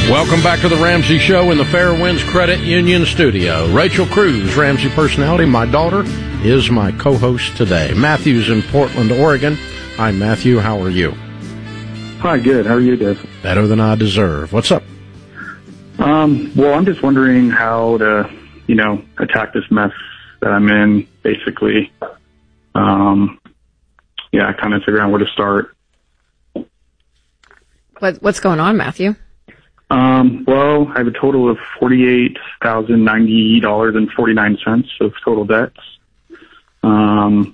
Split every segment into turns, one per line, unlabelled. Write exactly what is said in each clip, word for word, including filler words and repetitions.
Welcome back to the Ramsey Show in the Fairwinds Credit Union studio. Rachel Cruz, Ramsey personality, my daughter, is my co-host today. Matthew's in Portland, Oregon. Hi, Matthew. How are you?
Hi, good. How are you, Dave?
Better than I deserve. What's up?
Um, well, I'm just wondering how to, you know, attack this mess that I'm in, basically. Um, yeah, kind of figure out where to start.
What, what's going on, Matthew?
Um, well, I have a total of forty-eight thousand ninety dollars and forty-nine cents of total debts. Um,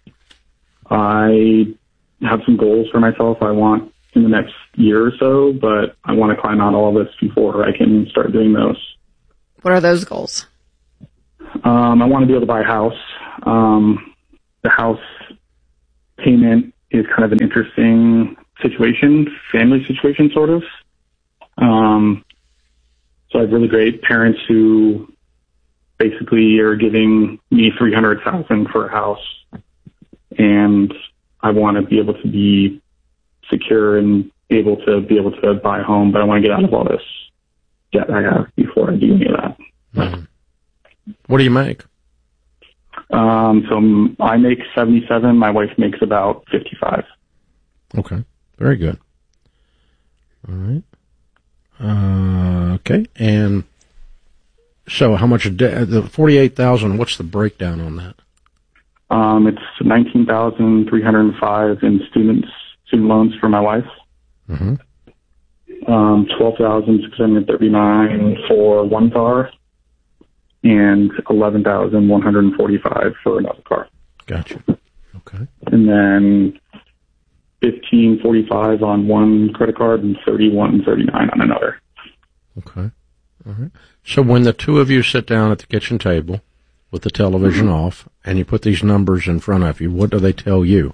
I have some goals for myself I want in the next year or so, but I want to climb out all of this before I can start doing those.
What are those goals?
Um, I want to be able to buy a house. Um, the house payment is kind of an interesting situation, family situation, sort of. Um, so I have really great parents who basically are giving me three hundred thousand dollars for a house, and I want to be able to be secure and able to be able to buy a home, but I want to get out of all this debt I have before I do any of that.
Mm-hmm. What do you make?
Um, so I make seventy-seven. My wife makes about fifty-five.
Okay. Very good. All right. Uh, okay. And so how much, de- the forty-eight thousand, what's the breakdown on that?
Um, it's nineteen thousand three hundred five in students, student loans for my wife.
Mm-hmm.
Um, twelve thousand six hundred thirty-nine for one car and eleven thousand one hundred forty-five for another car.
Gotcha. Okay.
And then fifteen forty-five on one credit card and thirty-one thirty-nine on another.
Okay. All right. So when the two of you sit down at the kitchen table with the television mm-hmm. off and you put these numbers in front of you, what do they tell you?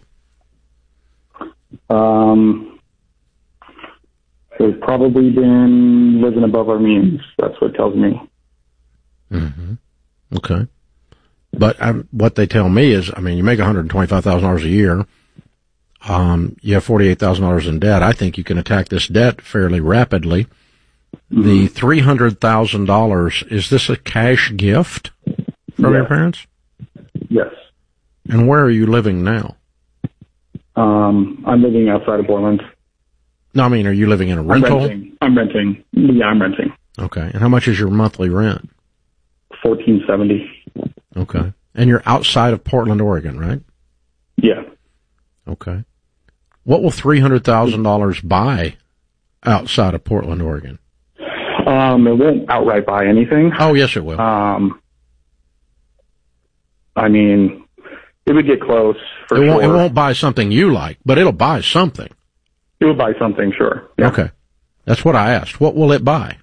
Um, we've probably been living above our means. That's what it tells me.
Mm-hmm. Okay. But um, what they tell me is, I mean, you make one hundred twenty-five thousand dollars a year. Um, you have forty-eight thousand dollars in debt. I think you can attack this debt fairly rapidly. Mm-hmm. The three hundred thousand dollars, is this a cash gift from
yes.
your parents?
Yes.
And where are you living now?
Um, I'm living outside of Portland.
No, I mean, are you living in a rental?
I'm renting. I'm renting. Yeah, I'm renting.
Okay. And how much is your monthly rent?
fourteen seventy.
Okay. And you're outside of Portland, Oregon, right?
Yeah.
Okay. What will three hundred thousand dollars buy outside of Portland, Oregon?
Um, it won't outright buy anything.
Oh, yes, it will.
Um, I mean, it would get close for
it won't,
sure.
It won't buy something you like, but it'll buy something.
It will buy something, sure. Yeah.
Okay. That's what I asked. What will it buy?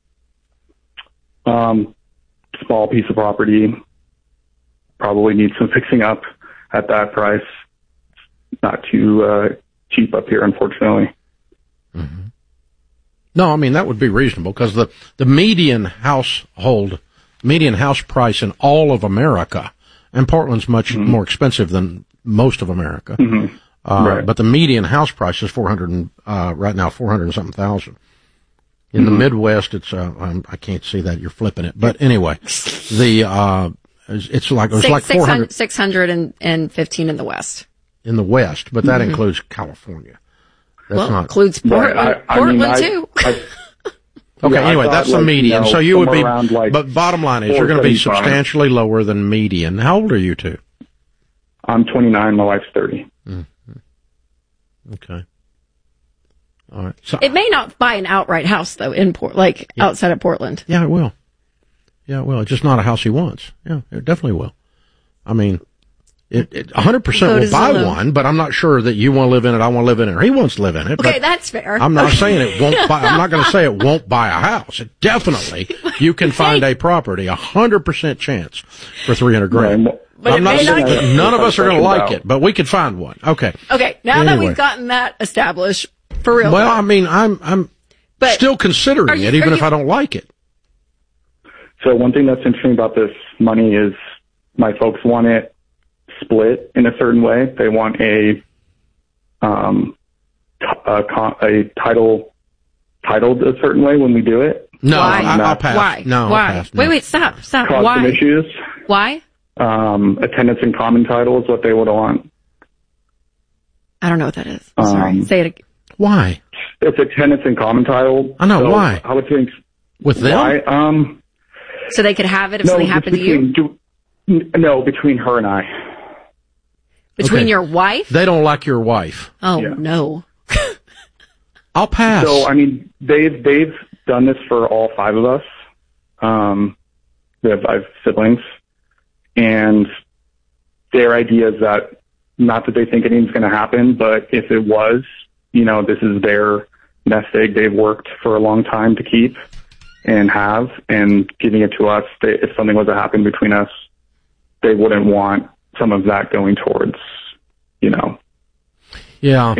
Um, small piece of property. Probably needs some fixing up at that price. Not too uh, cheap up here, unfortunately.
Mm-hmm. No, I mean, that would be reasonable because the, the median household, median house price in all of America, and Portland's much mm-hmm. more expensive than most of America,
mm-hmm.
uh,
right.
but the median house price is four hundred and, uh, right now, four hundred and something thousand. In
mm-hmm.
the Midwest, it's, uh, um, I can't see that, you're flipping it. But anyway, the, uh, it's like, it was
Six,
like four hundred.
six hundred fifteen in the West.
In the West, but that
mm-hmm.
includes California. That's
well,
not
includes Portland,
right, I, I
Portland
mean, I,
too.
I,
okay,
yeah,
anyway,
thought,
that's
like,
the median.
You know,
so you would be,
like
but bottom line is you're going to be substantially lower than median. How old are you two?
I'm twenty-nine. My wife's thirty.
Mm-hmm. Okay. All right. So
it may not buy an outright house though in Port, like yeah. outside of Portland.
Yeah, it will. Yeah, it will. It's just not a house he wants. Yeah, it definitely will. I mean, it, it one hundred percent will buy Zillow. one, but I'm not sure that you want to live in it, I want to live in it, or he wants to live in it.
Okay, that's fair.
I'm not
okay.
saying it won't buy, I'm not going to say it won't buy a house. It definitely, you can find a property, a one hundred percent chance for three hundred grand.
Right.
But
I'm not saying
not
none of us are going to like it, but we could find one. Okay.
Okay, now
anyway.
that we've gotten that established, for real.
Well, I mean, I'm, I'm
but
still considering
you,
it, even
you,
if I don't like it.
So one thing that's interesting about this money is my folks want it split in a certain way. They want a um, a, a title titled a certain way when we do it.
No,
Why?
I, I'll pass.
Why?
No,
Why?
I'll pass. No.
Wait, wait, stop, stop.
Caused
Why?
some issues.
Why?
Um, attendance in common title is what they would want.
I don't know what that is. I'm sorry.
Um,
Say it again.
Why?
It's attendance in common title.
I know,
so
why?
I would think.
With them?
Why? Um,
So they could have it if
no,
something
just
happened to you?
between, do, no, between her and I.
Between
Okay.
your wife?
They don't like your wife.
Oh,
Yeah.
no.
I'll pass.
So, I mean, they've, they've done this for all five of us. Um, we have five siblings. And their idea is that, not that they think anything's going to happen, but if it was, you know, this is their nest egg they've worked for a long time to keep and have, and giving it to us, they, if something was to happen between us, they wouldn't want some of that going towards, you know,
yeah.